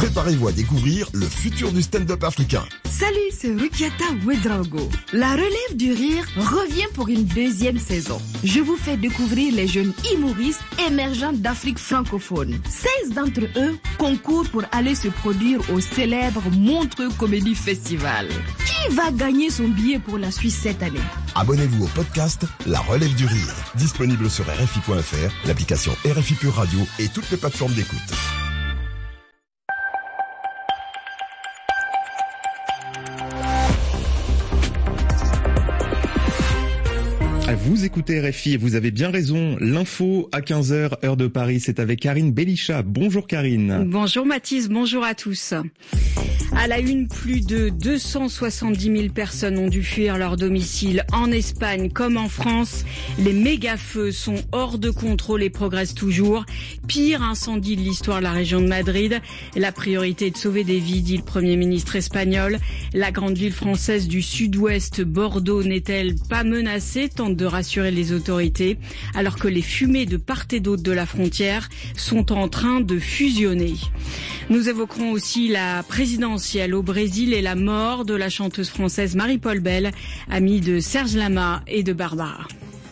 Préparez-vous à découvrir le futur du stand-up africain. Salut, c'est Rukiata Ouedraogo. La relève du rire revient pour une deuxième saison. Je vous fais découvrir les jeunes humoristes émergents d'Afrique francophone. 16 d'entre eux concourent pour aller se produire au célèbre Montreux Comedy Festival. Qui va gagner son billet pour la Suisse cette année? Abonnez-vous au podcast La Relève du Rire, disponible sur RFI.fr, l'application RFI Pure Radio et toutes les plateformes d'écoute. Vous écoutez RFI et vous avez bien raison. L'info à 15h, heure de Paris, c'est avec Karine Belisha. Bonjour Karine. Bonjour Mathis, bonjour à tous. À la une, plus de 270 000 personnes ont dû fuir leur domicile en Espagne comme en France. Les méga-feux sont hors de contrôle et progressent toujours. Pire incendie de l'histoire de la région de Madrid. La priorité est de sauver des vies, dit le Premier ministre espagnol. La grande ville française du sud-ouest, Bordeaux, n'est-elle pas menacée? Tente de rassurer les autorités, alors que les fumées de part et d'autre de la frontière sont en train de fusionner. Nous évoquerons aussi la présidentielle au Brésil et la mort de la chanteuse française Marie-Paul Bell, amie de Serge Lama et de Barbara.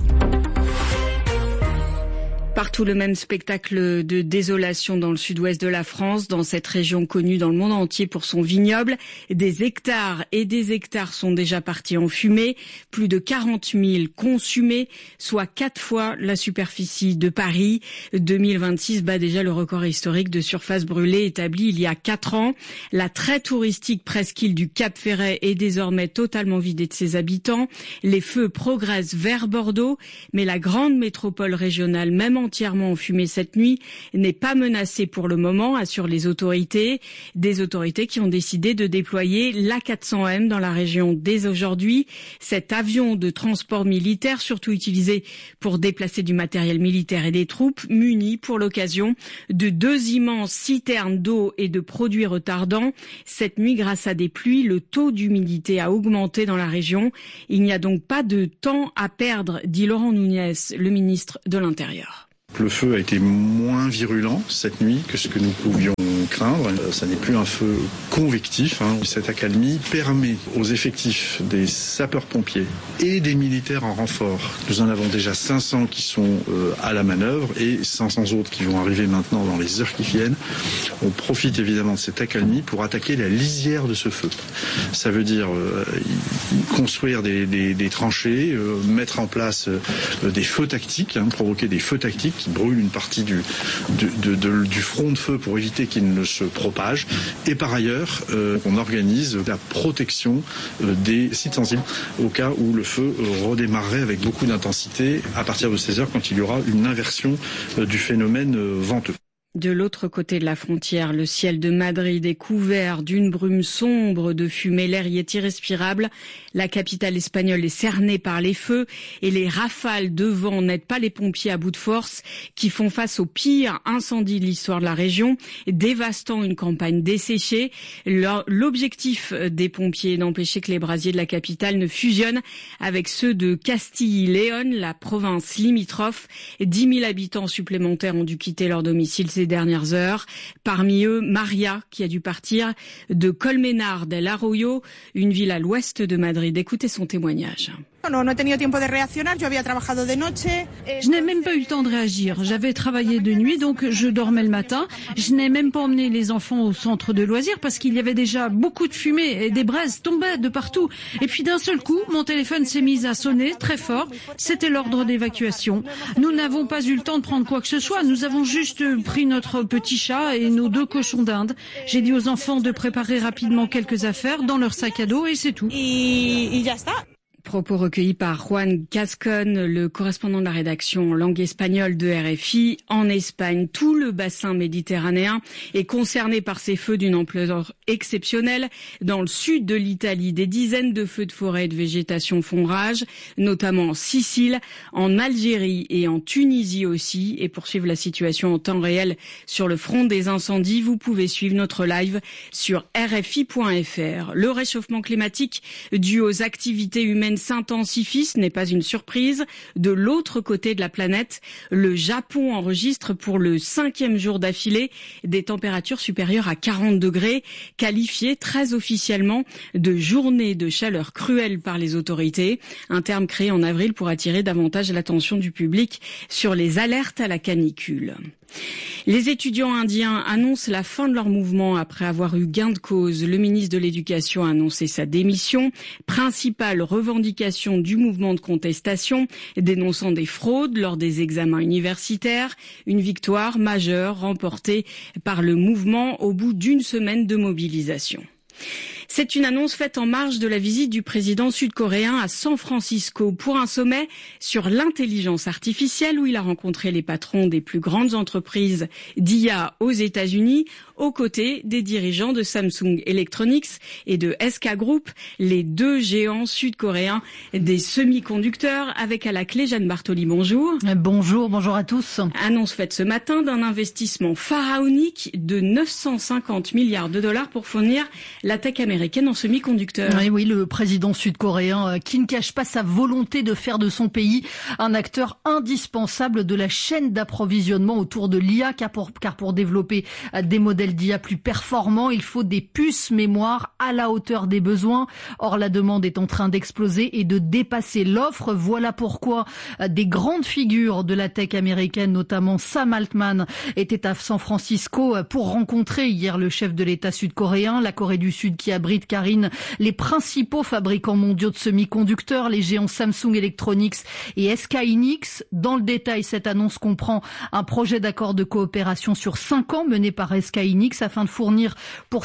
Partout le même spectacle de désolation dans le sud-ouest de la France, dans cette région connue dans le monde entier pour son vignoble. Des hectares et des hectares sont déjà partis en fumée, plus de 40 000 consumés, soit 4 fois la superficie de Paris. 2026 bat déjà le record historique de surface brûlée établi il y a 4 ans. La très touristique presqu'île du Cap-Ferret est désormais totalement vidée de ses habitants. Les feux progressent vers Bordeaux, mais la grande métropole régionale, même entièrement enfumée cette nuit, n'est pas menacée pour le moment, assurent les autorités. Des autorités qui ont décidé de déployer l'A400M dans la région dès aujourd'hui. Cet avion de transport militaire, surtout utilisé pour déplacer du matériel militaire et des troupes, muni pour l'occasion de 2 immenses citernes d'eau et de produits retardants. Cette nuit, grâce à des pluies, le taux d'humidité a augmenté dans la région. Il n'y a donc pas de temps à perdre, dit Laurent Nunez, le ministre de l'Intérieur. Le feu a été moins virulent cette nuit que ce que nous pouvions craindre. Ça n'est plus un feu convectif. Cette accalmie permet aux effectifs des sapeurs-pompiers et des militaires en renfort. Nous en avons déjà 500 qui sont à la manœuvre et 500 autres qui vont arriver maintenant dans les heures qui viennent. On profite évidemment de cette accalmie pour attaquer la lisière de ce feu. Ça veut dire construire des tranchées, mettre en place des feux tactiques, provoquer des feux tactiques qui brûlent une partie du front de feu pour éviter qu'il ne se propage. Et par ailleurs, on organise la protection des sites sensibles au cas où le feu redémarrerait avec beaucoup d'intensité à partir de 16 heures quand il y aura une inversion du phénomène venteux. De l'autre côté de la frontière, le ciel de Madrid est couvert d'une brume sombre de fumée. L'air y est irrespirable. La capitale espagnole est cernée par les feux et les rafales de vent n'aident pas les pompiers à bout de force qui font face au pire incendie de l'histoire de la région, dévastant une campagne desséchée. L'objectif des pompiers est d'empêcher que les brasiers de la capitale ne fusionnent avec ceux de Castille-Léon, la province limitrophe. 10 000 habitants supplémentaires ont dû quitter leur domicile ces dernières heures. Parmi eux, Maria, qui a dû partir de Colmenar del Arroyo, une ville à l'ouest de Madrid. Écoutez son témoignage. Je n'ai même pas eu le temps de réagir. J'avais travaillé de nuit, donc je dormais le matin. Je n'ai même pas emmené les enfants au centre de loisirs parce qu'il y avait déjà beaucoup de fumée et des braises tombaient de partout. Et puis d'un seul coup, mon téléphone s'est mis à sonner très fort. C'était l'ordre d'évacuation. Nous n'avons pas eu le temps de prendre quoi que ce soit. Nous avons juste pris notre petit chat et nos 2 cochons d'Inde. J'ai dit aux enfants de préparer rapidement quelques affaires dans leur sac à dos et c'est tout. Propos recueillis par Juan Cascon, le correspondant de la rédaction en langue espagnole de RFI en Espagne. Tout le bassin méditerranéen est concerné par ces feux d'une ampleur exceptionnelle. Dans le sud de l'Italie, des dizaines de feux de forêt et de végétation font rage, notamment en Sicile, en Algérie et en Tunisie aussi. Et pour suivre la situation en temps réel sur le front des incendies, vous pouvez suivre notre live sur RFI.fr. Le réchauffement climatique dû aux activités humaines s'intensifie, ce n'est pas une surprise. De l'autre côté de la planète, le Japon enregistre pour le 5e jour d'affilée des températures supérieures à 40 degrés, qualifiées très officiellement de journée de chaleur cruelle par les autorités. Un terme créé en avril pour attirer davantage l'attention du public sur les alertes à la canicule. Les étudiants indiens annoncent la fin de leur mouvement après avoir eu gain de cause. Le ministre de l'Éducation a annoncé sa démission. Principale revendication du mouvement de contestation, dénonçant des fraudes lors des examens universitaires. Une victoire majeure remportée par le mouvement au bout d'une semaine de mobilisation. C'est une annonce faite en marge de la visite du président sud-coréen à San Francisco pour un sommet sur l'intelligence artificielle où il a rencontré les patrons des plus grandes entreprises d'IA aux États-Unis, aux côtés des dirigeants de Samsung Electronics et de SK Group, les deux géants sud-coréens des semi-conducteurs, avec à la clé Jeanne Bartoli. Bonjour. Bonjour à tous. Annonce faite ce matin d'un investissement pharaonique de 950 milliards de dollars pour fournir la tech américaine en semi-conducteurs. Oui, le président sud-coréen qui ne cache pas sa volonté de faire de son pays un acteur indispensable de la chaîne d'approvisionnement autour de l'IA, car pour développer des modèles d'IA plus performants, il faut des puces mémoire à la hauteur des besoins. Or, la demande est en train d'exploser et de dépasser l'offre. Voilà pourquoi des grandes figures de la tech américaine, notamment Sam Altman, étaient à San Francisco pour rencontrer hier le chef de l'État sud-coréen. La Corée du Sud qui abrite, Karine, les principaux fabricants mondiaux de semi-conducteurs, les géants Samsung Electronics et SK Hynix. Dans le détail, cette annonce comprend un projet d'accord de coopération sur 5 ans mené par SK Hynix afin de fournir pour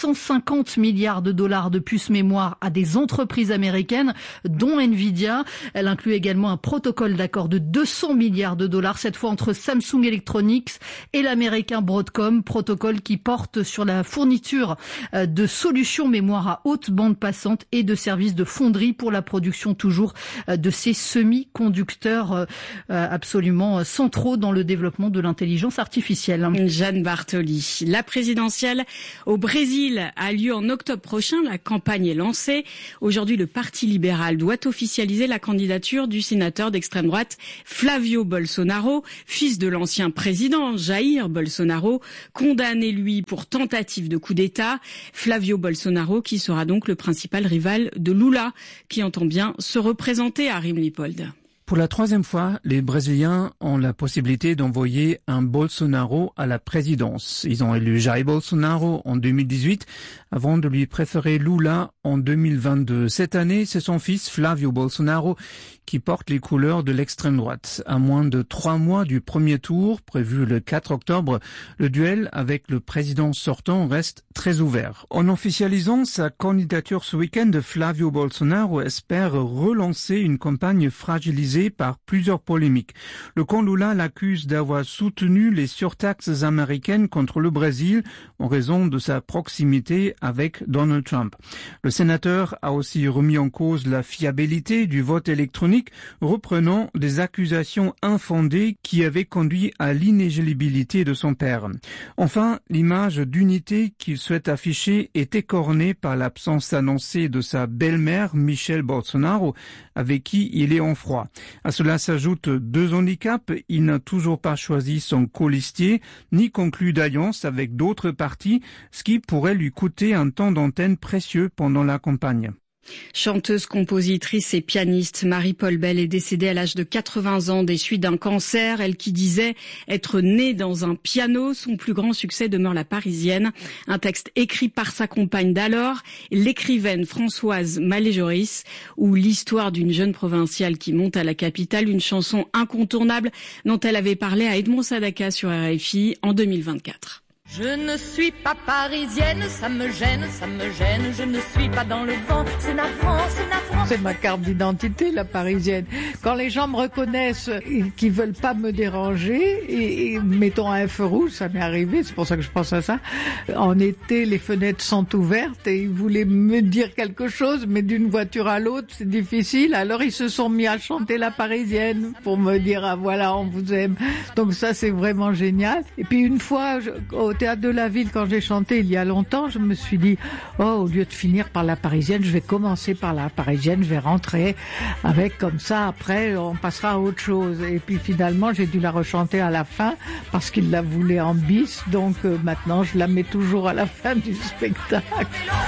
750 milliards de dollars de puces mémoire à des entreprises américaines, dont Nvidia. Elle inclut également un protocole d'accord de 200 milliards de dollars, cette fois entre Samsung Electronics et l'américain Broadcom, protocole qui porte sur la fourniture de solutions mémoire à haute bande passante et de services de fonderie pour la production toujours de ces semi-conducteurs absolument centraux dans le développement de l'intelligence artificielle. Jeanne Bartoli. La présidentielle au Brésil a lieu en octobre prochain. La campagne est lancée. Aujourd'hui, le Parti libéral doit officialiser la candidature du sénateur d'extrême droite Flavio Bolsonaro, fils de l'ancien président Jair Bolsonaro, condamné lui pour tentative de coup d'État. Flavio Bolsonaro qui sera donc le principal rival de Lula, qui entend bien se représenter à Rimlipold. Pour la 3e fois, les Brésiliens ont la possibilité d'envoyer un Bolsonaro à la présidence. Ils ont élu Jair Bolsonaro en 2018 avant de lui préférer Lula en 2022. Cette année, c'est son fils Flavio Bolsonaro qui porte les couleurs de l'extrême droite. À moins de 3 mois du premier tour, prévu le 4 octobre, le duel avec le président sortant reste très ouvert. En officialisant sa candidature ce week-end, Flavio Bolsonaro espère relancer une campagne fragilisée par plusieurs polémiques. Le camp Lula l'accuse d'avoir soutenu les surtaxes américaines contre le Brésil en raison de sa proximité avec Donald Trump. Le sénateur a aussi remis en cause la fiabilité du vote électronique, reprenant des accusations infondées qui avaient conduit à l'inéligibilité de son père. Enfin, l'image d'unité qu'il souhaite afficher est écornée par l'absence annoncée de sa belle-mère, Michelle Bolsonaro, avec qui il est en froid. À cela s'ajoutent 2 handicaps. Il n'a toujours pas choisi son colistier, ni conclu d'alliance avec d'autres partis, ce qui pourrait lui coûter un temps d'antenne précieux pendant la campagne. Chanteuse, compositrice et pianiste, Marie-Paule Bell est décédée à l'âge de 80 ans des suites d'un cancer. Elle qui disait être née dans un piano. Son plus grand succès demeure La Parisienne, un texte écrit par sa compagne d'alors, l'écrivaine Françoise Malé-Joris, ou l'histoire d'une jeune provinciale qui monte à la capitale, une chanson incontournable dont elle avait parlé à Edmond Sadaka sur RFI en 2024. Je ne suis pas parisienne, ça me gêne, je ne suis pas dans le vent, c'est navrant. C'est ma carte d'identité, la parisienne. Quand les gens me reconnaissent et qu'ils veulent pas me déranger, et mettons un feu rouge, ça m'est arrivé, c'est pour ça que je pense à ça. En été, les fenêtres sont ouvertes et ils voulaient me dire quelque chose, mais d'une voiture à l'autre, c'est difficile. Alors ils se sont mis à chanter la parisienne pour me dire, ah voilà, on vous aime. Donc ça, c'est vraiment génial. Et puis une fois, au Théâtre de la Ville, quand j'ai chanté il y a longtemps, je me suis dit, au lieu de finir par la Parisienne, je vais commencer par la Parisienne, je vais rentrer avec comme ça, après on passera à autre chose. Et puis finalement, j'ai dû la rechanter à la fin parce qu'il la voulait en bis, donc maintenant je la mets toujours à la fin du spectacle.